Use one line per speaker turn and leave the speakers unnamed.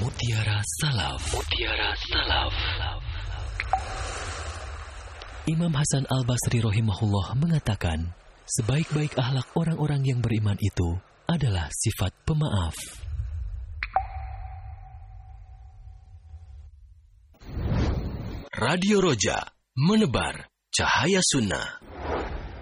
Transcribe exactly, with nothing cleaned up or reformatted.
Mutiara Salaf. Mutiara Salaf. Imam Hasan Al-Basri rahimahullah mengatakan, sebaik-baik akhlak orang-orang yang beriman itu adalah sifat pemaaf. Radio Roja, menebar cahaya sunnah.